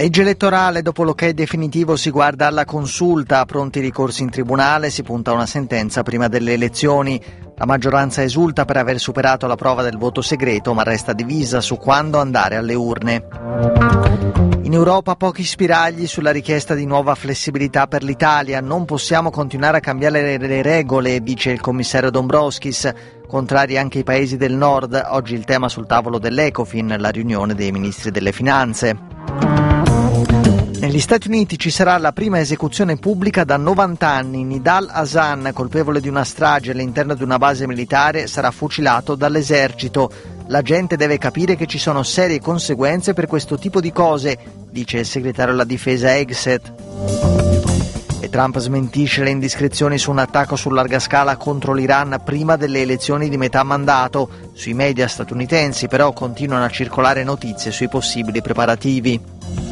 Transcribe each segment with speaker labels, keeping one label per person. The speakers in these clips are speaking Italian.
Speaker 1: Legge elettorale, dopo l'ok definitivo si guarda alla consulta, pronti i ricorsi in tribunale, si punta a una sentenza prima delle elezioni. La maggioranza esulta per aver superato la prova del voto segreto, ma resta divisa su quando andare alle urne. In Europa pochi spiragli sulla richiesta di nuova flessibilità per l'Italia. Non possiamo continuare a cambiare le regole, dice il commissario Dombrovskis. Contrari anche i paesi del nord. Oggi il tema sul tavolo dell'Ecofin, la riunione dei ministri delle finanze. Negli Stati Uniti ci sarà la prima esecuzione pubblica da 90 anni. Nidal Hasan, colpevole di una strage all'interno di una base militare, sarà fucilato dall'esercito. La gente deve capire che ci sono serie conseguenze per questo tipo di cose, dice il segretario alla difesa Hegseth. E Trump smentisce le indiscrezioni su un attacco su larga scala contro l'Iran prima delle elezioni di metà mandato. Sui media statunitensi però continuano a circolare notizie sui possibili preparativi.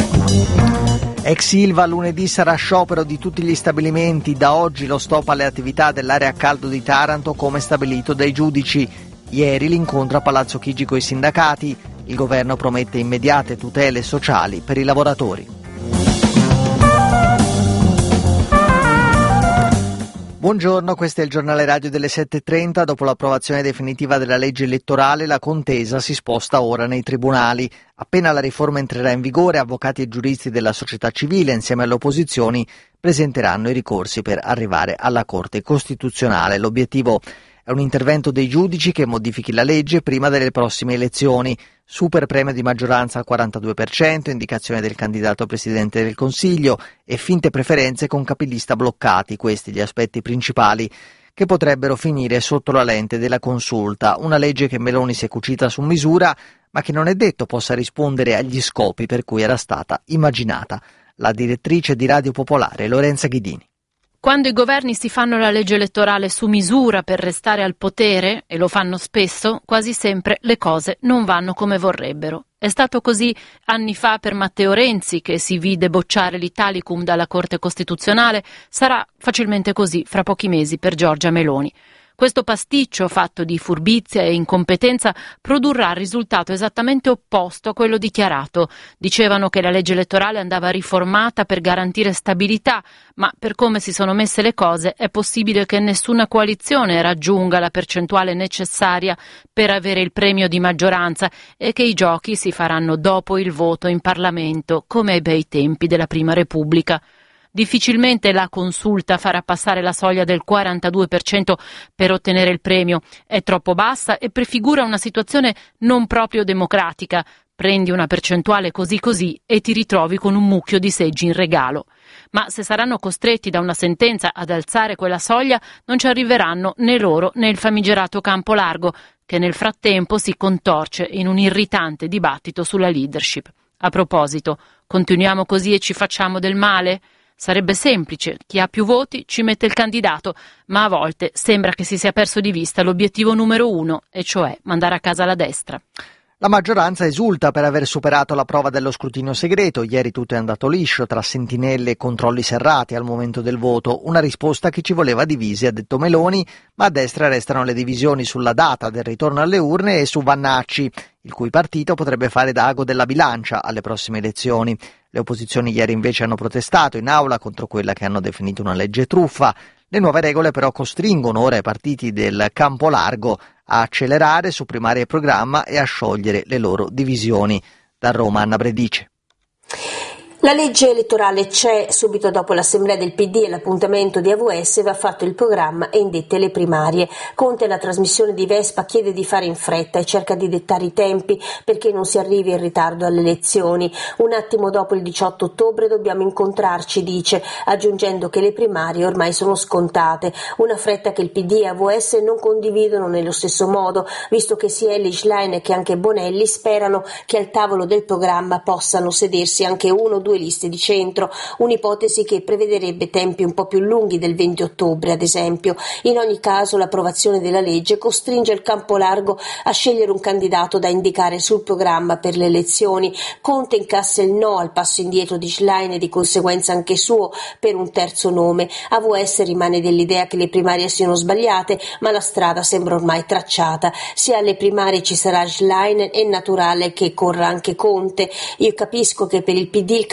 Speaker 1: Ex Ilva lunedì sarà sciopero di tutti gli stabilimenti, da oggi lo stop alle attività dell'area a caldo di Taranto come stabilito dai giudici. Ieri l'incontro a Palazzo Chigi coi sindacati, il governo promette immediate tutele sociali per i lavoratori. Buongiorno, questo è il giornale radio delle 7.30. Dopo l'approvazione definitiva della legge elettorale, la contesa si sposta ora nei tribunali. Appena la riforma entrerà in vigore, avvocati e giuristi della società civile, insieme alle opposizioni, presenteranno i ricorsi per arrivare alla Corte Costituzionale. L'obiettivo è un intervento dei giudici che modifichi la legge prima delle prossime elezioni. Super premio di maggioranza al 42%, indicazione del candidato Presidente del Consiglio e finte preferenze con capilista bloccati, questi gli aspetti principali che potrebbero finire sotto la lente della consulta. Una legge che Meloni si è cucita su misura, ma che non è detto possa rispondere agli scopi per cui era stata immaginata. La direttrice di Radio Popolare, Lorenza Ghidini.
Speaker 2: Quando i governi si fanno la legge elettorale su misura per restare al potere, e lo fanno spesso, quasi sempre le cose non vanno come vorrebbero. È stato così anni fa per Matteo Renzi, che si vide bocciare l'Italicum dalla Corte Costituzionale, sarà facilmente così fra pochi mesi per Giorgia Meloni. Questo pasticcio fatto di furbizia e incompetenza produrrà il risultato esattamente opposto a quello dichiarato. Dicevano che la legge elettorale andava riformata per garantire stabilità, ma per come si sono messe le cose è possibile che nessuna coalizione raggiunga la percentuale necessaria per avere il premio di maggioranza e che i giochi si faranno dopo il voto in Parlamento, come ai bei tempi della Prima Repubblica. Difficilmente la consulta farà passare la soglia del 42% per ottenere il premio. È troppo bassa e prefigura una situazione non proprio democratica. Prendi una percentuale così e ti ritrovi con un mucchio di seggi in regalo. Ma se saranno costretti da una sentenza ad alzare quella soglia, non ci arriveranno né loro né il famigerato campo largo, che nel frattempo si contorce in un irritante dibattito sulla leadership. A proposito, continuiamo così e ci facciamo del male? Sarebbe semplice, chi ha più voti ci mette il candidato, ma a volte sembra che si sia perso di vista l'obiettivo numero 1, e cioè mandare a casa la destra.
Speaker 1: La maggioranza esulta per aver superato la prova dello scrutinio segreto. Ieri tutto è andato liscio, tra sentinelle e controlli serrati al momento del voto. Una risposta che ci voleva divisi, ha detto Meloni, ma a destra restano le divisioni sulla data del ritorno alle urne e su Vannacci, il cui partito potrebbe fare da ago della bilancia alle prossime elezioni. Le opposizioni ieri invece hanno protestato in aula contro quella che hanno definito una legge truffa. Le nuove regole però costringono ora i partiti del campo largo a accelerare su primaria e programma e a sciogliere le loro divisioni. Da Roma, Anna Bredice.
Speaker 3: La legge elettorale c'è. Subito dopo l'assemblea del PD e l'appuntamento di AVS va fatto il programma e indette le primarie. Conte, la trasmissione di Vespa, chiede di fare in fretta e cerca di dettare i tempi perché non si arrivi in ritardo alle elezioni. Un attimo dopo il 18 ottobre dobbiamo incontrarci, dice, aggiungendo che le primarie ormai sono scontate. Una fretta che il PD e AVS non condividono nello stesso modo, visto che sia Elly Schlein che anche Bonelli sperano che al tavolo del programma possano sedersi anche uno o due liste di centro, un'ipotesi che prevederebbe tempi un po' più lunghi del 20 ottobre, ad esempio. In ogni caso l'approvazione della legge costringe il campo largo a scegliere un candidato da indicare sul programma per le elezioni. Conte incassa il no al passo indietro di Schlein e di conseguenza anche suo per un terzo nome. AVS rimane dell'idea che le primarie siano sbagliate, ma la strada sembra ormai tracciata. Se alle primarie ci sarà Schlein è naturale che corra anche Conte. Io capisco che per il PD il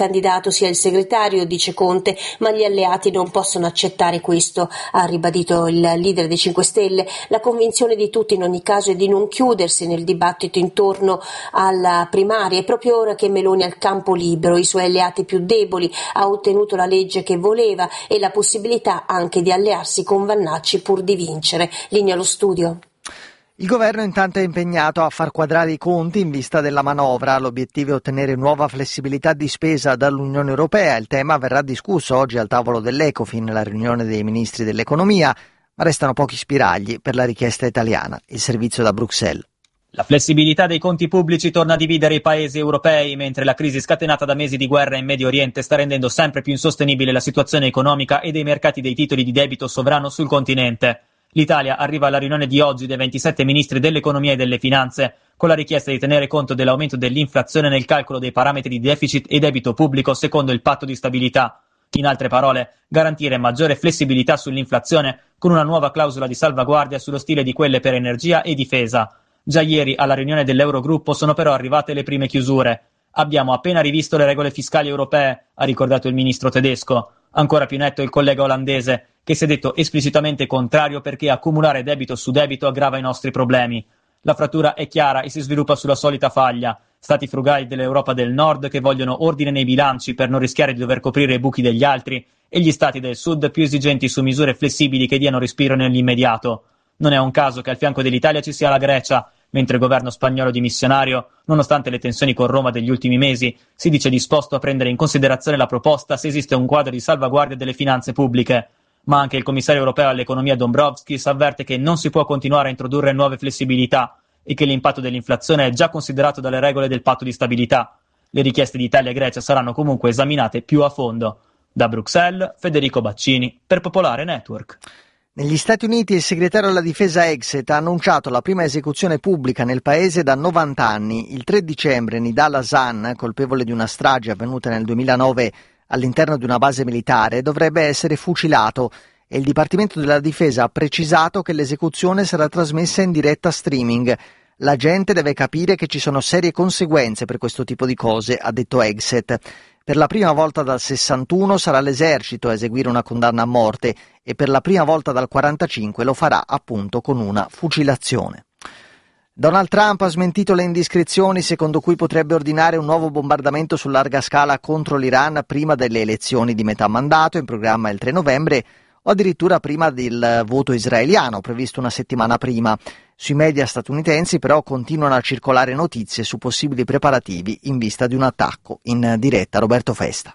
Speaker 3: candidato sia il segretario, dice Conte, ma gli alleati non possono accettare questo, ha ribadito il leader dei 5 Stelle. La convinzione di tutti in ogni caso è di non chiudersi nel dibattito intorno alla primaria. È proprio ora che Meloni ha il campo libero, i suoi alleati più deboli, ha ottenuto la legge che voleva e la possibilità anche di allearsi con Vannacci pur di vincere. Linea allo studio.
Speaker 1: Il governo intanto è impegnato a far quadrare i conti in vista della manovra. L'obiettivo è ottenere nuova flessibilità di spesa dall'Unione Europea. Il tema verrà discusso oggi al tavolo dell'Ecofin, la riunione dei ministri dell'economia, ma restano pochi spiragli per la richiesta italiana. Il servizio da Bruxelles.
Speaker 4: La flessibilità dei conti pubblici torna a dividere i paesi europei, mentre la crisi scatenata da mesi di guerra in Medio Oriente sta rendendo sempre più insostenibile la situazione economica e dei mercati dei titoli di debito sovrano sul continente. L'Italia arriva alla riunione di oggi dei 27 ministri dell'economia e delle finanze, con la richiesta di tenere conto dell'aumento dell'inflazione nel calcolo dei parametri di deficit e debito pubblico secondo il patto di stabilità. In altre parole, garantire maggiore flessibilità sull'inflazione con una nuova clausola di salvaguardia sullo stile di quelle per energia e difesa. Già ieri alla riunione dell'Eurogruppo sono però arrivate le prime chiusure. Abbiamo appena rivisto le regole fiscali europee, ha ricordato il ministro tedesco. Ancora più netto il collega olandese, che si è detto esplicitamente contrario perché accumulare debito su debito aggrava i nostri problemi. La frattura è chiara e si sviluppa sulla solita faglia. Stati frugali dell'Europa del Nord che vogliono ordine nei bilanci per non rischiare di dover coprire i buchi degli altri e gli stati del Sud più esigenti su misure flessibili che diano respiro nell'immediato. Non è un caso che al fianco dell'Italia ci sia la Grecia, mentre il governo spagnolo dimissionario, nonostante le tensioni con Roma degli ultimi mesi, si dice disposto a prendere in considerazione la proposta se esiste un quadro di salvaguardia delle finanze pubbliche. Ma anche il commissario europeo all'economia Dombrovskis avverte che non si può continuare a introdurre nuove flessibilità e che l'impatto dell'inflazione è già considerato dalle regole del patto di stabilità. Le richieste di Italia e Grecia saranno comunque esaminate più a fondo. Da Bruxelles, Federico Baccini, per Popolare Network.
Speaker 1: Negli Stati Uniti il segretario alla difesa Hegseth ha annunciato la prima esecuzione pubblica nel paese da 90 anni. Il 3 dicembre Nidal Hasan, colpevole di una strage avvenuta nel 2009 all'interno di una base militare, dovrebbe essere fucilato e il Dipartimento della Difesa ha precisato che l'esecuzione sarà trasmessa in diretta streaming. La gente deve capire che ci sono serie conseguenze per questo tipo di cose, ha detto Hegseth. Per la prima volta dal 61 sarà l'esercito a eseguire una condanna a morte e per la prima volta dal 45 lo farà appunto con una fucilazione. Donald Trump ha smentito le indiscrezioni secondo cui potrebbe ordinare un nuovo bombardamento su larga scala contro l'Iran prima delle elezioni di metà mandato in programma il 3 novembre o addirittura prima del voto israeliano previsto una settimana prima. Sui media statunitensi però continuano a circolare notizie su possibili preparativi in vista di un attacco. In diretta Roberto Festa.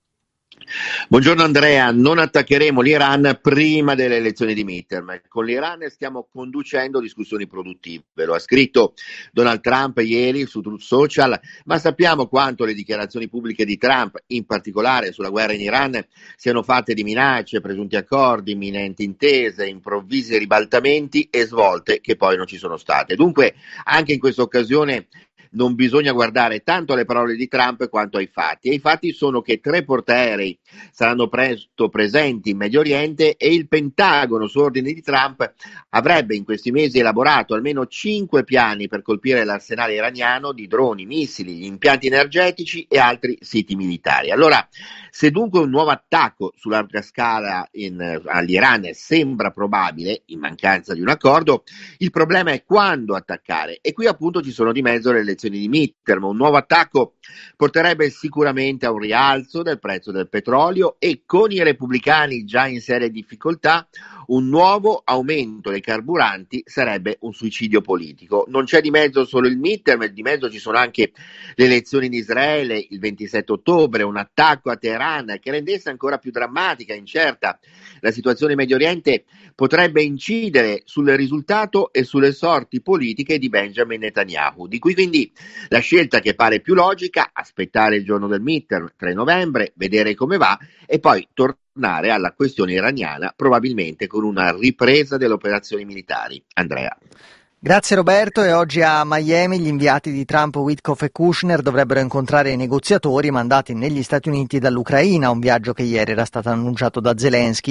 Speaker 5: Buongiorno Andrea, non attaccheremo l'Iran prima delle elezioni di midterm. Con l'Iran stiamo conducendo discussioni produttive, lo ha scritto Donald Trump ieri su Truth Social, ma sappiamo quanto le dichiarazioni pubbliche di Trump, in particolare sulla guerra in Iran, siano fatte di minacce, presunti accordi, imminenti intese, improvvisi ribaltamenti e svolte che poi non ci sono state. Dunque, anche in questa occasione non bisogna guardare tanto alle parole di Trump quanto ai fatti. E i fatti sono che 3 portaerei saranno presto presenti in Medio Oriente e il Pentagono, su ordine di Trump, avrebbe in questi mesi elaborato almeno 5 piani per colpire l'arsenale iraniano di droni, missili, gli impianti energetici e altri siti militari. Allora, se dunque un nuovo attacco su larga scala all'Iran sembra probabile, in mancanza di un accordo, il problema è quando attaccare. E qui appunto ci sono di mezzo le elezioni di midterm. Un nuovo attacco porterebbe sicuramente a un rialzo del prezzo del petrolio e con i repubblicani già in seria difficoltà un nuovo aumento dei carburanti sarebbe un suicidio politico. Non c'è di mezzo solo il midterm, di mezzo ci sono anche le elezioni in Israele il 27 ottobre, un attacco a Teheran che rendesse ancora più drammatica e incerta la situazione in Medio Oriente potrebbe incidere sul risultato e sulle sorti politiche di Benjamin Netanyahu. Di qui quindi la scelta che pare più logica, aspettare il giorno del midterm 3 novembre, vedere come va e poi tornare alla questione iraniana, probabilmente con una ripresa delle operazioni militari. Andrea.
Speaker 1: Grazie Roberto. E oggi a Miami gli inviati di Trump, Witkoff e Kushner dovrebbero incontrare i negoziatori mandati negli Stati Uniti dall'Ucraina, un viaggio che ieri era stato annunciato da Zelensky.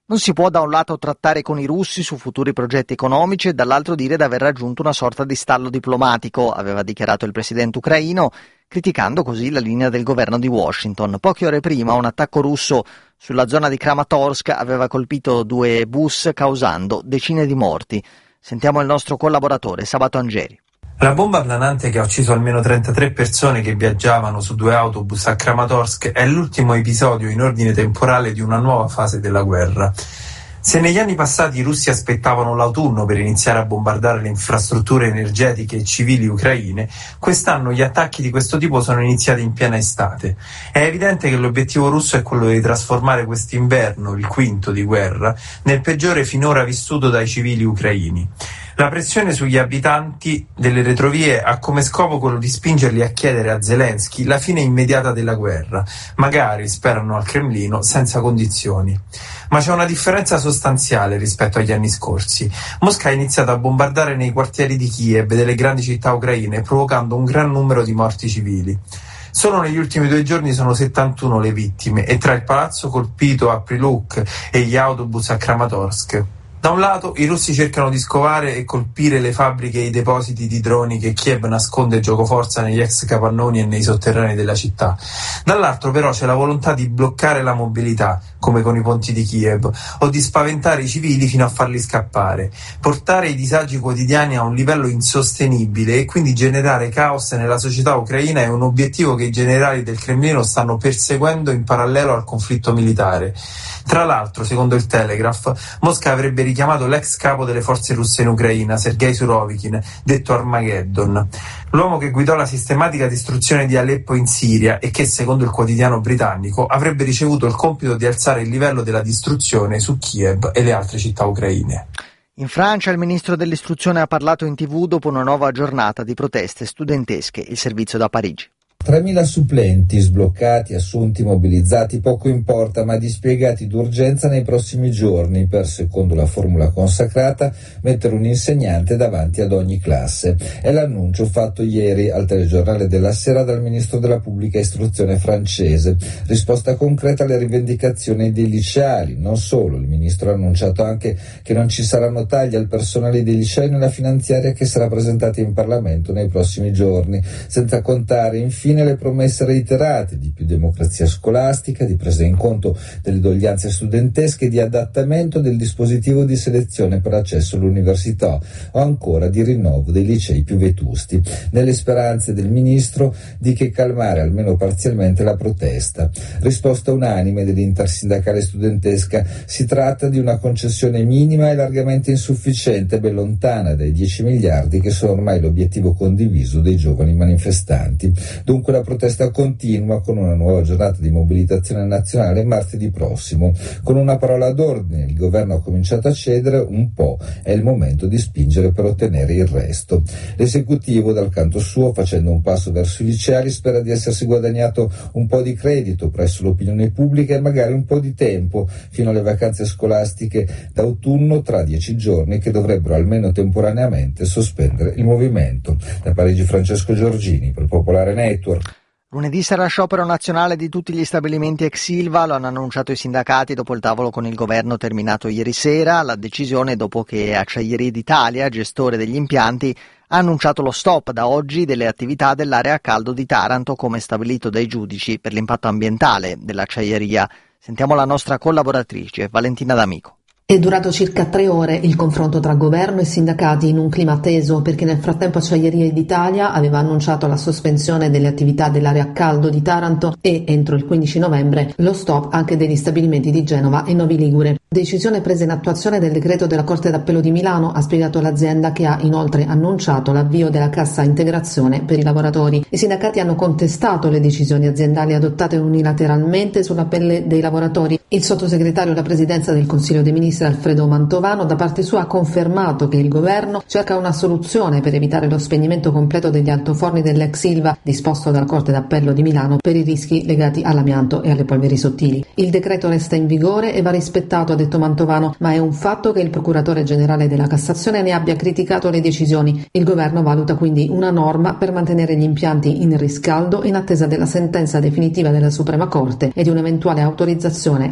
Speaker 1: Non si può da un lato trattare con i russi su futuri progetti economici e dall'altro dire di aver raggiunto una sorta di stallo diplomatico, aveva dichiarato il presidente ucraino, criticando così la linea del governo di Washington. Poche ore prima un attacco russo sulla zona di Kramatorsk aveva colpito 2 bus causando decine di morti. Sentiamo il nostro collaboratore Sabato Angeri.
Speaker 6: La bomba planante che ha ucciso almeno 33 persone che viaggiavano su 2 autobus a Kramatorsk è l'ultimo episodio in ordine temporale di una nuova fase della guerra. Se negli anni passati i russi aspettavano l'autunno per iniziare a bombardare le infrastrutture energetiche e civili ucraine, quest'anno gli attacchi di questo tipo sono iniziati in piena estate. È evidente che l'obiettivo russo è quello di trasformare quest'inverno, il quinto di guerra, nel peggiore finora vissuto dai civili ucraini. La pressione sugli abitanti delle retrovie ha come scopo quello di spingerli a chiedere a Zelensky la fine immediata della guerra, magari, sperano al Cremlino, senza condizioni. Ma c'è una differenza sostanziale rispetto agli anni scorsi. Mosca ha iniziato a bombardare nei quartieri di Kiev e delle grandi città ucraine, provocando un gran numero di morti civili. Solo negli ultimi 2 giorni sono 71 le vittime, e tra il palazzo colpito a Priluk e gli autobus a Kramatorsk. Da un lato i russi cercano di scovare e colpire le fabbriche e i depositi di droni che Kiev nasconde giocoforza negli ex capannoni e nei sotterranei della città. Dall'altro però c'è la volontà di bloccare la mobilità, come con i ponti di Kiev, o di spaventare i civili fino a farli scappare, portare i disagi quotidiani a un livello insostenibile e quindi generare caos nella società ucraina è un obiettivo che i generali del Cremlino stanno perseguendo in parallelo al conflitto militare. Tra l'altro, secondo il Telegraph, Mosca avrebbe richiamato l'ex capo delle forze russe in Ucraina, Sergei Surovikin, detto Armageddon, l'uomo che guidò la sistematica distruzione di Aleppo in Siria e che, secondo il quotidiano britannico, avrebbe ricevuto il compito di alzare il livello della distruzione su Kiev e le altre città ucraine.
Speaker 1: In Francia il ministro dell'istruzione ha parlato in TV dopo una nuova giornata di proteste studentesche, il servizio da Parigi.
Speaker 7: 3.000 supplenti, sbloccati, assunti, mobilizzati, poco importa, ma dispiegati d'urgenza nei prossimi giorni per, secondo la formula consacrata, mettere un insegnante davanti ad ogni classe. È l'annuncio fatto ieri al telegiornale della Sera dal ministro della pubblica istruzione francese. Risposta concreta alle rivendicazioni dei liceali. Non solo, il ministro ha annunciato anche che non ci saranno tagli al personale dei licei nella finanziaria che sarà presentata in Parlamento nei prossimi giorni, senza contare infine le promesse reiterate di più democrazia scolastica, di presa in conto delle doglianze studentesche e di adattamento del dispositivo di selezione per accesso all'università, o ancora di rinnovo dei licei più vetusti, nelle speranze del ministro di che calmare almeno parzialmente la protesta. Risposta unanime dell'intersindacale studentesca: si tratta di una concessione minima e largamente insufficiente, ben lontana dai 10 miliardi che sono ormai l'obiettivo condiviso dei giovani manifestanti. Dunque la protesta continua con una nuova giornata di mobilitazione nazionale martedì prossimo. Con una parola d'ordine, il governo ha cominciato a cedere un po', è il momento di spingere per ottenere il resto. L'esecutivo, dal canto suo, facendo un passo verso i liceali, spera di essersi guadagnato un po' di credito presso l'opinione pubblica e magari un po' di tempo fino alle vacanze scolastiche d'autunno tra 10 giorni che dovrebbero almeno temporaneamente sospendere il movimento. Da Parigi Francesco Giorgini per Popolare Network.
Speaker 1: Lunedì sarà sciopero nazionale di tutti gli stabilimenti ex Ilva, lo hanno annunciato i sindacati dopo il tavolo con il governo terminato ieri sera. La decisione dopo che Acciaierie d'Italia, gestore degli impianti, ha annunciato lo stop da oggi delle attività dell'area a caldo di Taranto come stabilito dai giudici per l'impatto ambientale dell'acciaieria. Sentiamo la nostra collaboratrice Valentina D'Amico.
Speaker 8: È durato circa 3 ore il confronto tra governo e sindacati in un clima teso perché nel frattempo Acciaierie d'Italia aveva annunciato la sospensione delle attività dell'area a caldo di Taranto e entro il 15 novembre lo stop anche degli stabilimenti di Genova e Novi Ligure. Decisione presa in attuazione del decreto della Corte d'Appello di Milano, ha spiegato l'azienda, che ha inoltre annunciato l'avvio della cassa integrazione per i lavoratori. I sindacati hanno contestato le decisioni aziendali adottate unilateralmente sulla pelle dei lavoratori. Il sottosegretario alla presidenza del Consiglio dei Ministri Alfredo Mantovano da parte sua ha confermato che il governo cerca una soluzione per evitare lo spegnimento completo degli altoforni dell'ex Ilva disposto dalla Corte d'Appello di Milano per i rischi legati all'amianto e alle polveri sottili. Il decreto resta in vigore e va rispettato, ha detto Mantovano, ma è un fatto che il procuratore generale della Cassazione ne abbia criticato le decisioni. Il governo valuta quindi una norma per mantenere gli impianti in riscaldo in attesa della sentenza definitiva della Suprema Corte e di un'eventuale autorizzazione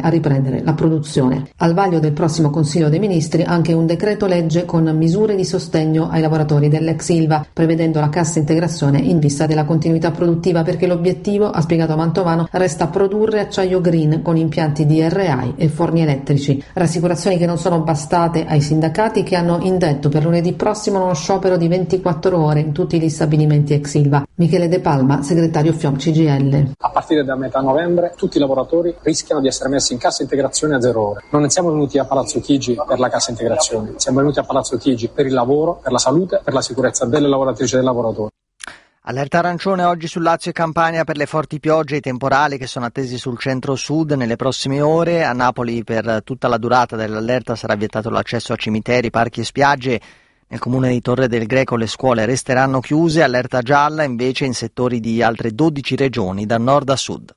Speaker 8: a riprendere la produzione. Al vaglio del prossimo Consiglio dei Ministri anche un decreto legge con misure di sostegno ai lavoratori dell'ex Ilva, prevedendo la cassa integrazione in vista della continuità produttiva, perché l'obiettivo, ha spiegato Mantovano, resta produrre acciaio green con impianti DRI e forni elettrici. Rassicurazioni che non sono bastate ai sindacati, che hanno indetto per lunedì prossimo uno sciopero di 24 ore in tutti gli stabilimenti ex Ilva. Michele De Palma, segretario FIOM CGIL.
Speaker 9: A partire da metà novembre tutti i lavoratori rischiano di essere messi in cassa integrazione a 0 ore. Non siamo venuti a Palazzo Chigi per la cassa integrazione, siamo venuti a Palazzo Chigi per il lavoro, per la salute, per la sicurezza delle lavoratrici e dei lavoratori.
Speaker 1: Allerta arancione oggi su Lazio e Campania per le forti piogge e i temporali che sono attesi sul centro-sud nelle prossime ore. A Napoli per tutta la durata dell'allerta sarà vietato l'accesso a cimiteri, parchi e spiagge. Nel comune di Torre del Greco le scuole resteranno chiuse. Allerta gialla invece in settori di altre 12 regioni da nord a sud.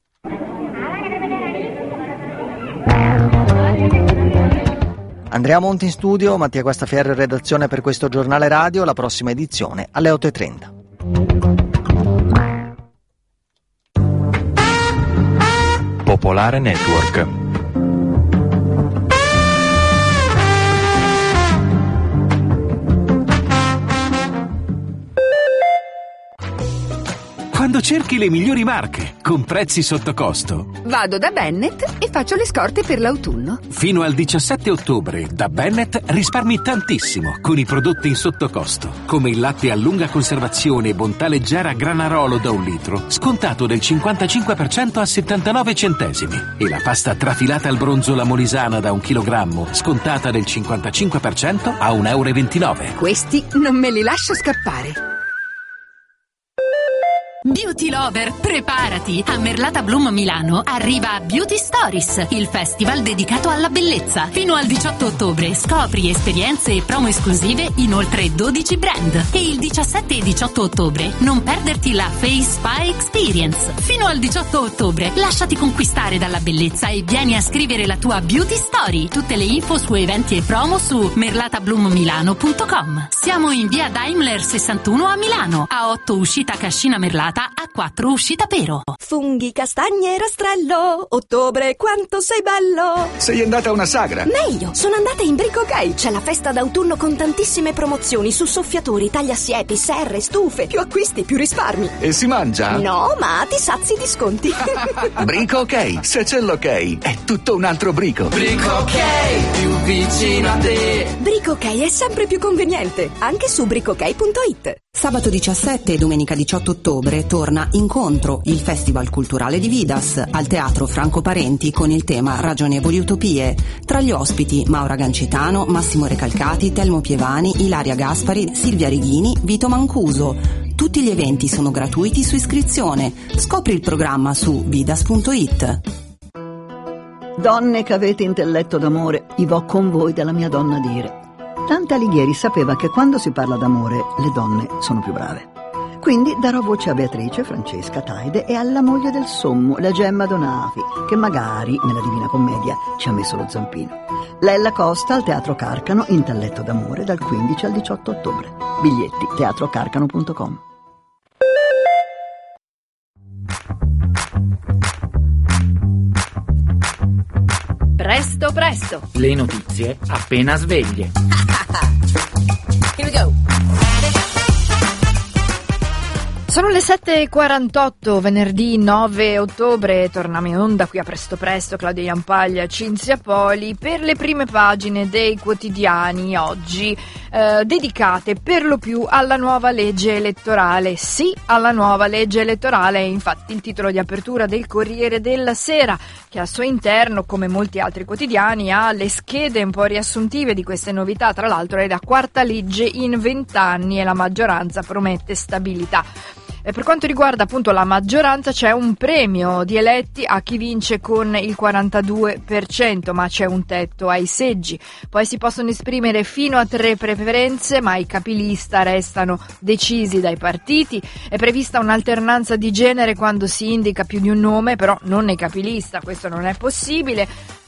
Speaker 1: Andrea Monti in studio, Mattia Guastaferro in redazione per questo giornale radio. La prossima edizione alle 8:30.
Speaker 10: Popolare Network.
Speaker 11: Quando cerchi le migliori marche, con prezzi sotto costo.
Speaker 12: Vado da Bennett e faccio le scorte per l'autunno.
Speaker 11: Fino al 17 ottobre, da Bennett risparmi tantissimo con i prodotti in sottocosto, come il latte a lunga conservazione Bontà Leggera Granarolo da 1 litro, scontato del 55% a 79 centesimi. E la pasta trafilata al bronzo La Molisana da 1 chilogrammo, scontata del 55% a 1,29 €.
Speaker 12: Questi non me li lascio scappare.
Speaker 13: Beauty Lover, preparati! A Merlata Bloom Milano arriva Beauty Stories, il festival dedicato alla bellezza. Fino al 18 ottobre scopri esperienze e promo esclusive in oltre 12 brand. E il 17 e 18 ottobre non perderti la Face Spa Experience. Fino al 18 ottobre lasciati conquistare dalla bellezza e vieni a scrivere la tua Beauty Story. Tutte le info su eventi e promo su merlatabloom.com. Siamo in via Daimler 61 a Milano, a 8 uscita Cascina Merlata, a 4 uscita Pero.
Speaker 14: Funghi, castagne e rastrello, ottobre quanto sei bello.
Speaker 15: Sei andata a una sagra?
Speaker 14: Meglio, sono andata in Brico Ok. C'è la festa d'autunno con tantissime promozioni su soffiatori, tagliasiepi, serre, stufe. Più acquisti, più risparmi.
Speaker 15: E si mangia?
Speaker 14: No, ma ti sazi di sconti.
Speaker 15: Brico Ok, se c'è l'ok è tutto un altro Brico.
Speaker 16: Brico Ok, più vicino a te.
Speaker 14: Brico Ok è sempre più conveniente, anche su bricokay.it.
Speaker 17: Sabato 17 e domenica 18 ottobre torna Incontro, il festival culturale di Vidas, al Teatro Franco Parenti con il tema Ragionevoli Utopie. Tra gli ospiti Maura Gancitano, Massimo Recalcati, Telmo Pievani, Ilaria Gaspari, Silvia Righini, Vito Mancuso. Tutti gli eventi sono gratuiti su iscrizione. Scopri il programma su vidas.it.
Speaker 18: Donne che avete intelletto d'amore, i vo con voi dalla mia donna dire. Dante Alighieri sapeva che quando si parla d'amore le donne sono più brave. Quindi darò voce a Beatrice, Francesca, Taide e alla moglie del Sommo, la Gemma Donafi, che magari nella Divina Commedia ci ha messo lo zampino. Lella Costa al Teatro Carcano, Intelletto d'amore, dal 15 al 18 ottobre. Biglietti teatrocarcano.com.
Speaker 2: Presto, presto!
Speaker 19: Le notizie appena sveglie.
Speaker 2: Here we go! Sono le 7:48, venerdì 9 ottobre, torniamo in onda qui a Presto Presto, Claudia Iampaglia, Cinzia Poli, per le prime pagine dei quotidiani oggi, dedicate per lo più alla nuova legge elettorale. Sì, alla nuova legge elettorale è infatti il titolo di apertura del Corriere della Sera, che al suo interno, come molti altri quotidiani, ha le schede un po' riassuntive di queste novità. Tra l'altro è la quarta legge in 20 anni e la maggioranza promette stabilità. Per quanto riguarda appunto la maggioranza, c'è un premio di eletti a chi vince con il 42%, ma c'è un tetto ai seggi. Poi si possono esprimere fino a 3 preferenze, ma i capilista restano decisi dai partiti. È prevista un'alternanza di genere quando si indica più di un nome, però non nei capilista, questo non è possibile.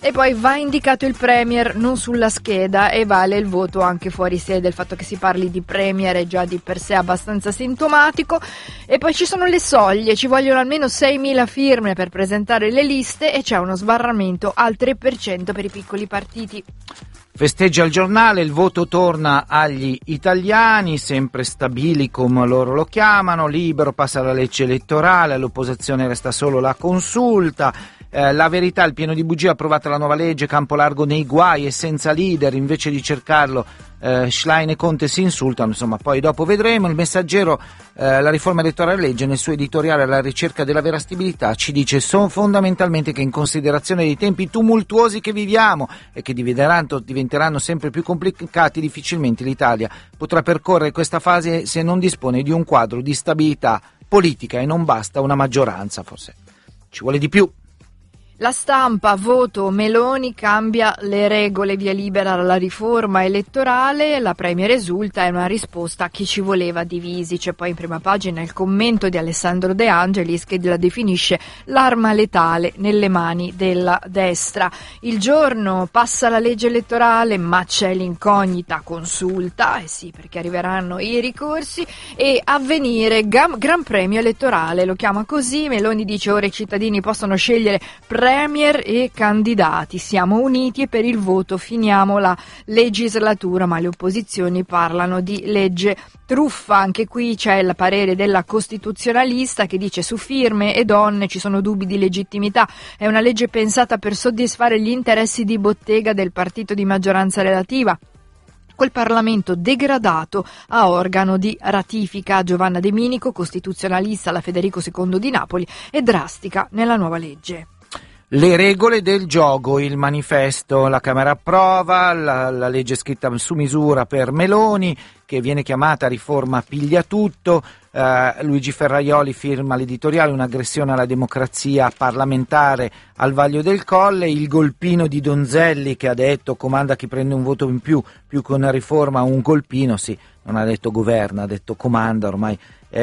Speaker 20: E poi va indicato il premier non sulla scheda e vale il voto anche fuori sede. Il fatto che si parli di premier è già di per sé abbastanza sintomatico. E poi ci sono le soglie, ci vogliono almeno 6.000 firme per presentare le liste e c'è uno sbarramento al 3% per i piccoli partiti.
Speaker 21: Festeggia il giornale, il voto torna agli italiani, sempre stabili come loro lo chiamano, libero passa la legge elettorale, all'opposizione resta solo la consulta. La Verità, il pieno di bugie, approvata la nuova legge, campo largo nei guai e senza leader, invece di cercarlo Schlein e Conte si insultano, insomma poi dopo vedremo. Il Messaggero, la riforma elettorale legge, nel suo editoriale alla ricerca della vera stabilità, ci dice fondamentalmente che in considerazione dei tempi tumultuosi che viviamo e che diventeranno sempre più complicati, difficilmente l'Italia potrà percorrere questa fase se non dispone di un quadro di stabilità politica e non basta una maggioranza, forse ci vuole di più.
Speaker 20: La Stampa, voto Meloni cambia le regole, via libera alla riforma elettorale, la Premier esulta, è una risposta a chi ci voleva divisi. C'è poi in prima pagina il commento di Alessandro De Angelis che la definisce l'arma letale nelle mani della destra. Il Giorno, passa la legge elettorale ma c'è l'incognita consulta, sì perché arriveranno i ricorsi, e Avvenire, Gran Premio elettorale, lo chiama così. Meloni dice ora i cittadini possono scegliere premier e candidati, siamo uniti e per il voto finiamo la legislatura, ma le opposizioni parlano di legge truffa. Anche qui c'è il parere della costituzionalista che dice su firme e donne ci sono dubbi di legittimità, è una legge pensata per soddisfare gli interessi di bottega del partito di maggioranza relativa, quel Parlamento degradato a organo di ratifica. Giovanna De Minico, costituzionalista alla Federico II di Napoli, è drastica nella nuova legge.
Speaker 21: Le regole del gioco, il manifesto, la Camera approva, la legge scritta su misura per Meloni, che viene chiamata riforma piglia tutto. Luigi Ferraioli firma l'editoriale, un'aggressione alla democrazia parlamentare al vaglio del Colle. Il golpino di Donzelli che ha detto comanda chi prende un voto in più che una riforma un golpino, sì, non ha detto governa, ha detto comanda, ormai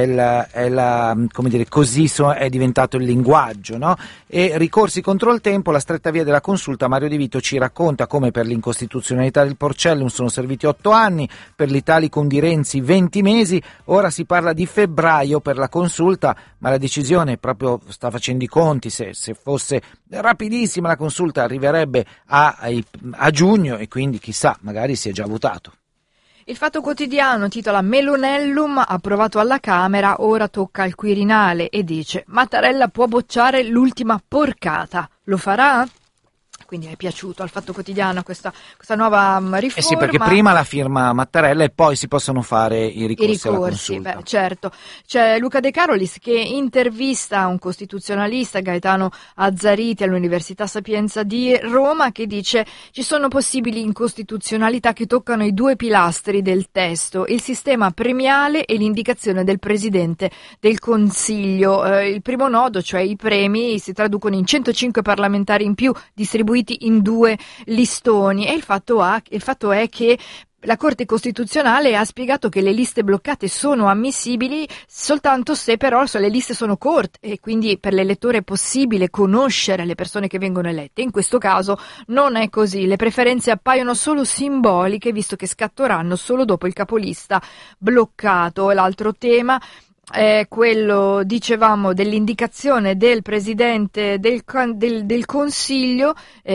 Speaker 21: così è diventato il linguaggio, no? E ricorsi contro il tempo, la stretta via della consulta. Mario De Vito ci racconta come per l'incostituzionalità del Porcellum sono serviti 8 anni, per l'Italicum di Renzi 20 mesi, ora si parla di febbraio per la consulta, ma la decisione proprio sta facendo i conti, se fosse rapidissima la consulta arriverebbe a giugno e quindi chissà, magari si è già votato.
Speaker 20: Il Fatto Quotidiano titola Melonellum approvato alla Camera, ora tocca al Quirinale e dice Mattarella può bocciare l'ultima porcata, lo farà? Quindi è piaciuto al Fatto Quotidiano questa nuova riforma.
Speaker 21: Sì, perché prima la firma Mattarella e poi si possono fare i ricorsi alla consulta.
Speaker 20: Beh, certo. C'è Luca De Carolis che intervista un costituzionalista, Gaetano Azzariti, all'Università Sapienza di Roma, che dice ci sono possibili incostituzionalità che toccano i 2 pilastri del testo, il sistema premiale e l'indicazione del Presidente del Consiglio. Il primo nodo, cioè i premi, si traducono in 105 parlamentari in più distribuiti in 2 listoni, e il fatto è che la Corte Costituzionale ha spiegato che le liste bloccate sono ammissibili soltanto se però le liste sono corte e quindi per l'elettore è possibile conoscere le persone che vengono elette. In questo caso non è così, le preferenze appaiono solo simboliche visto che scatteranno solo dopo il capolista bloccato. L'altro tema è quello, dicevamo, dell'indicazione del Presidente del Consiglio,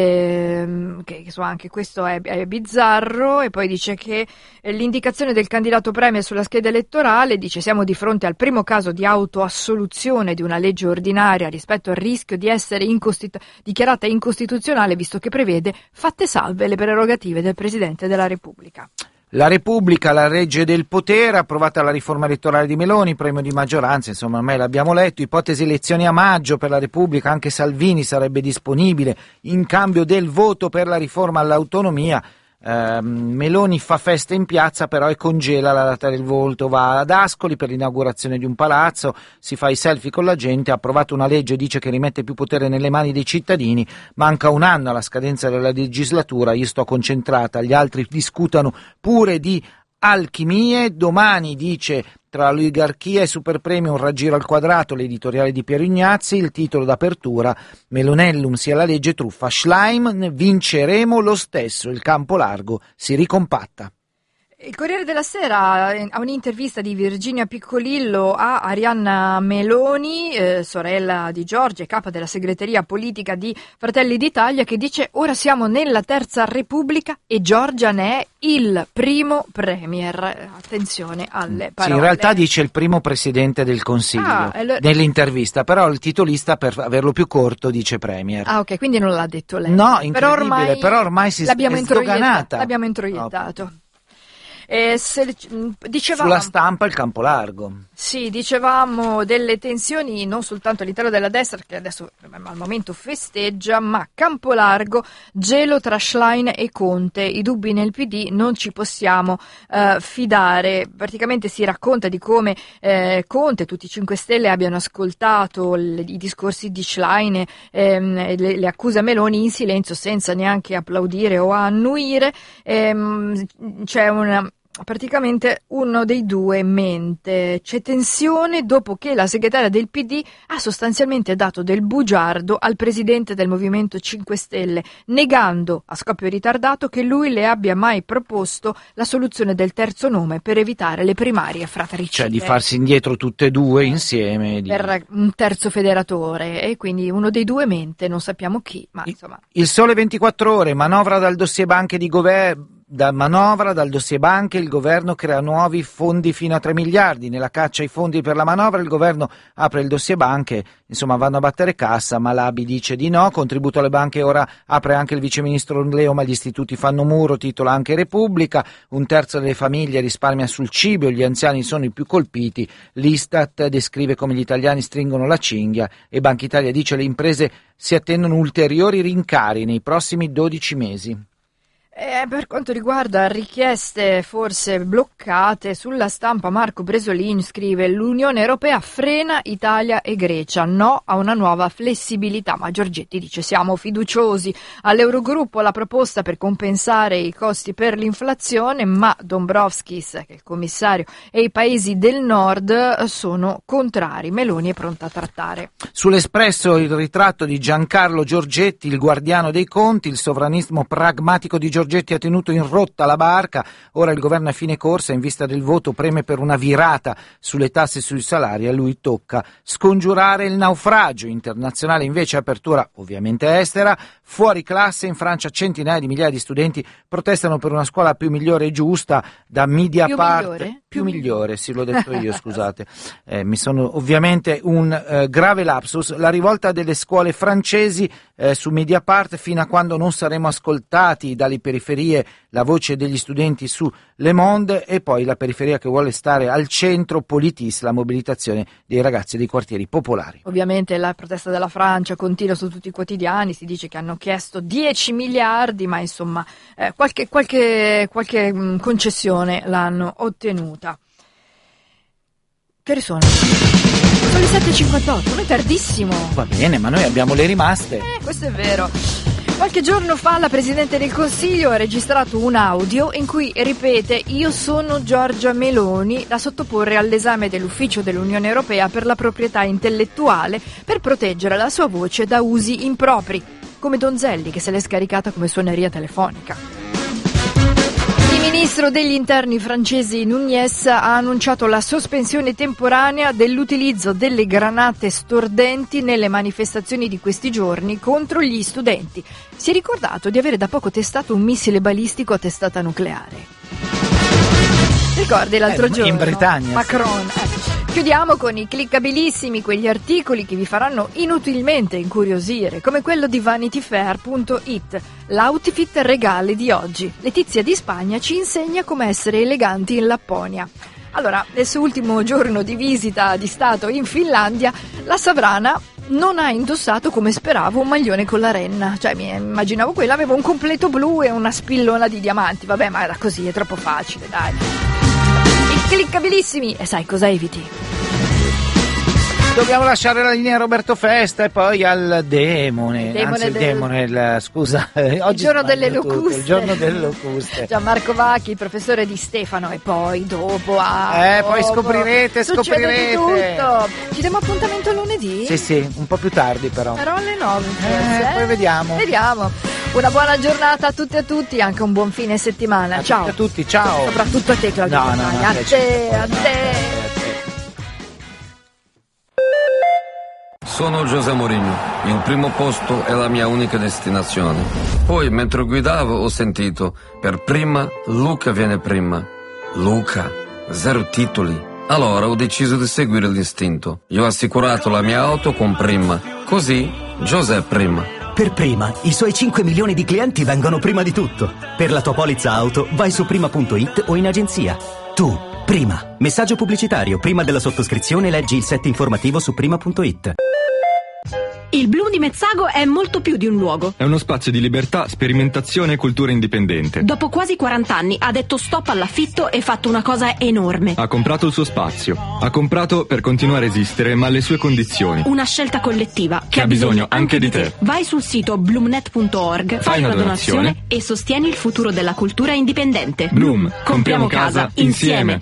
Speaker 20: che insomma, anche questo è bizzarro, e poi dice che l'indicazione del candidato premier sulla scheda elettorale, dice siamo di fronte al primo caso di autoassoluzione di una legge ordinaria rispetto al rischio di essere dichiarata incostituzionale visto che prevede fatte salve le prerogative del Presidente della Repubblica.
Speaker 21: La Repubblica, la legge del potere, approvata la riforma elettorale di Meloni, premio di maggioranza, insomma ormai l'abbiamo letto, ipotesi elezioni a maggio per la Repubblica, anche Salvini sarebbe disponibile in cambio del voto per la riforma all'autonomia. Meloni fa festa in piazza però e congela la data del voto, va ad Ascoli per l'inaugurazione di un palazzo, si fa i selfie con la gente, ha approvato una legge, dice che rimette più potere nelle mani dei cittadini, manca un anno alla scadenza della legislatura, io sto concentrata, gli altri discutano pure di alchimie, domani dice tra oligarchia e superpremi, un raggiro al quadrato, l'editoriale di Piero Ignazzi, il titolo d'apertura: Melonellum sia la legge truffa, Schlein, vinceremo lo stesso, il campo largo si ricompatta.
Speaker 20: Il Corriere della Sera ha un'intervista di Virginia Piccolillo a Arianna Meloni, sorella di Giorgia e capa della segreteria politica di Fratelli d'Italia, che dice: ora siamo nella Terza Repubblica e Giorgia ne è il primo premier. Attenzione alle parole.
Speaker 21: Sì, in realtà dice il primo presidente del Consiglio nell'intervista, però il titolista, per averlo più corto, dice premier.
Speaker 20: Ah, ok, quindi non l'ha detto lei.
Speaker 21: No, incredibile, però ormai si è sdoganata.
Speaker 20: L'abbiamo introiettato.
Speaker 21: Sulla stampa il campo largo.
Speaker 20: Sì, dicevamo delle tensioni non soltanto all'interno della destra, che adesso al momento festeggia, ma campo largo, gelo tra Schlein e Conte, i dubbi nel PD, non ci possiamo fidare. Praticamente si racconta di come Conte e tutti i 5 Stelle abbiano ascoltato i discorsi di Schlein, le accuse a Meloni in silenzio, senza neanche applaudire o annuire. C'è praticamente uno dei due mente. C'è tensione dopo che la segretaria del PD ha sostanzialmente dato del bugiardo al presidente del Movimento 5 Stelle, negando a scoppio ritardato che lui le abbia mai proposto la soluzione del terzo nome per evitare le primarie fratricide.
Speaker 21: Cioè di farsi indietro tutte e due insieme.
Speaker 20: Per un terzo federatore, e quindi uno dei due mente, non sappiamo chi, ma insomma.
Speaker 21: Il Sole 24 Ore, manovra dal dossier banche di governo. Dal dossier banche il governo crea nuovi fondi fino a 3 miliardi. Nella caccia ai fondi per la manovra il governo apre il dossier banche, insomma vanno a battere cassa, ma l'ABI dice di no. Contributo alle banche ora apre anche il viceministro Leo, ma gli istituti fanno muro, titola anche Repubblica. Un terzo delle famiglie risparmia sul cibo, gli anziani sono i più colpiti. L'Istat descrive come gli italiani stringono la cinghia e Banca Italia dice le imprese si attendono ulteriori rincari nei prossimi 12 mesi.
Speaker 20: Per quanto riguarda richieste forse bloccate, sulla stampa Marco Bresolin scrive: l'Unione Europea frena Italia e Grecia, no a una nuova flessibilità, ma Giorgetti dice siamo fiduciosi. All'Eurogruppo la proposta per compensare i costi per l'inflazione, ma Dombrovskis, che è il commissario, e i paesi del nord sono contrari. Meloni è pronta a trattare.
Speaker 21: Sull'Espresso il ritratto di Giancarlo Giorgetti, il guardiano dei conti, il sovranismo pragmatico di Giorgetti ha tenuto in rotta la barca, ora il governo è a fine corsa, in vista del voto preme per una virata sulle tasse e sui salari, a lui tocca scongiurare il naufragio. Internazionale invece apertura ovviamente estera, fuori classe in Francia centinaia di migliaia di studenti protestano per una scuola più migliore e giusta, da Mediapart. Più migliore, sì, l'ho detto io, scusate, mi sono ovviamente un grave lapsus. La rivolta delle scuole francesi su Mediapart, fino a quando non saremo ascoltati dalle periferie, la voce degli studenti su Le Monde, e poi la periferia che vuole stare al centro, Politis, la mobilitazione dei ragazzi dei quartieri popolari.
Speaker 20: Ovviamente la protesta della Francia continua su tutti i quotidiani, si dice che hanno chiesto 10 miliardi, ma insomma qualche concessione l'hanno ottenuta. Che ore sono? Sono le 7.58, non è tardissimo.
Speaker 21: Va bene, ma noi abbiamo le rimaste.
Speaker 20: Questo è vero. Qualche giorno fa la Presidente del Consiglio ha registrato un audio in cui ripete «Io sono Giorgia Meloni», da sottoporre all'esame dell'Ufficio dell'Unione Europea per la proprietà intellettuale per proteggere la sua voce da usi impropri, come Donzelli che se l'è scaricata come suoneria telefonica. Il ministro degli interni francese Nunez ha annunciato la sospensione temporanea dell'utilizzo delle granate stordenti nelle manifestazioni di questi giorni contro gli studenti. Si è ricordato di avere da poco testato un missile balistico a testata nucleare. Ricordi l'altro giorno?
Speaker 21: In Britannia.
Speaker 20: Macron. Chiudiamo con i cliccabilissimi, quegli articoli che vi faranno inutilmente incuriosire, come quello di VanityFair.it, l'outfit regale di oggi. Letizia di Spagna ci insegna come essere eleganti in Lapponia. Allora, nel suo ultimo giorno di visita di Stato in Finlandia, la Savrana non ha indossato come speravo un maglione con la renna. Cioè, mi immaginavo quella, aveva un completo blu e una spillona di diamanti. Vabbè, ma era così, è troppo facile, dai. I cliccabilissimi, e sai cosa eviti?
Speaker 21: Dobbiamo lasciare la linea a Roberto Festa e poi al demone. Scusa, oggi
Speaker 20: il giorno delle locuste.
Speaker 21: Il giorno delle locuste.
Speaker 20: Gianmarco Vacchi, professore di Stefano, e poi dopo
Speaker 21: poi scoprirete.
Speaker 20: Succede di tutto. Ci diamo appuntamento lunedì?
Speaker 21: Sì, un po' più tardi però.
Speaker 20: Però alle 9 forse.
Speaker 21: Poi vediamo.
Speaker 20: Una buona giornata a tutti e a tutti, anche un buon fine settimana. Ciao.
Speaker 21: A tutti, ciao.
Speaker 20: Soprattutto a te, Claudio.
Speaker 21: No,
Speaker 20: a te.
Speaker 3: Sono José Mourinho, il primo posto è la mia unica destinazione. Poi, mentre guidavo, ho sentito, per prima, Luca viene prima. Luca, 0 titoli. Allora ho deciso di seguire l'istinto. Io ho assicurato la mia auto con Prima. Così, José prima.
Speaker 22: Per Prima, i suoi 5 milioni di clienti vengono prima di tutto. Per la tua polizza auto, vai su prima.it o in agenzia. Tu, Prima. Messaggio pubblicitario. Prima della sottoscrizione leggi il set informativo su prima.it.
Speaker 23: Il Bloom di Mezzago è molto più di un luogo.
Speaker 24: È uno spazio di libertà, sperimentazione e cultura indipendente.
Speaker 23: Dopo quasi 40 anni ha detto stop all'affitto e fatto una cosa enorme.
Speaker 24: Ha comprato il suo spazio. Ha comprato per continuare a esistere, ma alle sue condizioni.
Speaker 23: Una scelta collettiva che ha bisogno anche di te. Vai sul sito bloomnet.org, fai una donazione e sostieni il futuro della cultura indipendente.
Speaker 24: Bloom, compriamo casa insieme.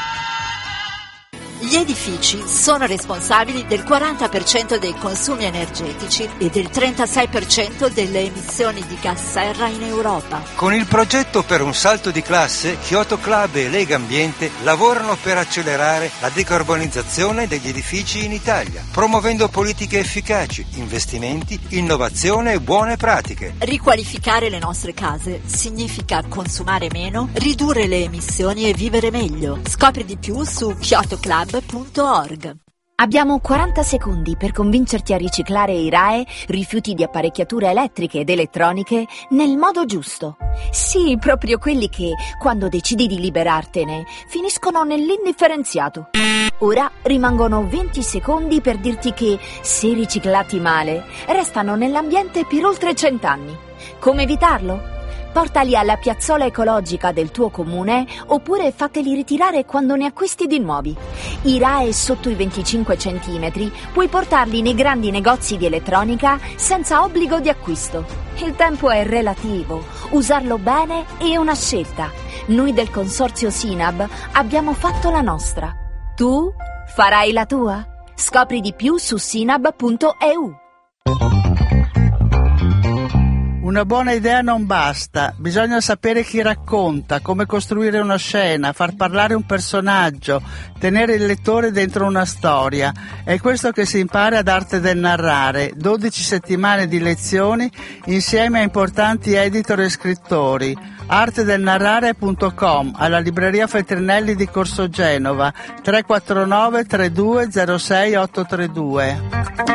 Speaker 25: Gli edifici sono responsabili del 40% dei consumi energetici e del 36% delle emissioni di gas serra in Europa.
Speaker 26: Con il progetto per un salto di classe, Kyoto Club e Lega Ambiente lavorano per accelerare la decarbonizzazione degli edifici in Italia, promuovendo politiche efficaci, investimenti, innovazione e buone pratiche.
Speaker 25: Riqualificare le nostre case significa consumare meno, ridurre le emissioni e vivere meglio. Scopri di più su kyotoclub.org.
Speaker 27: Abbiamo 40 secondi per convincerti a riciclare i RAEE, rifiuti di apparecchiature elettriche ed elettroniche, nel modo giusto. Sì, proprio quelli che, quando decidi di liberartene, finiscono nell'indifferenziato. Ora rimangono 20 secondi per dirti che, se riciclati male, restano nell'ambiente per oltre 100 anni. Come evitarlo? Portali alla piazzola ecologica del tuo comune oppure fateli ritirare quando ne acquisti di nuovi. I RAEE sotto i 25 cm puoi portarli nei grandi negozi di elettronica senza obbligo di acquisto. Il tempo è relativo, usarlo bene è una scelta. Noi del consorzio Sinab abbiamo fatto la nostra. Tu farai la tua? Scopri di più su sinab.eu.
Speaker 28: Una buona idea non basta, bisogna sapere chi racconta, come costruire una scena, far parlare un personaggio, tenere il lettore dentro una storia. È questo che si impara ad Arte del Narrare, 12 settimane di lezioni insieme a importanti editor e scrittori. artedelnarrare.com, alla libreria Feltrinelli di Corso Genova, 349 32 06 832.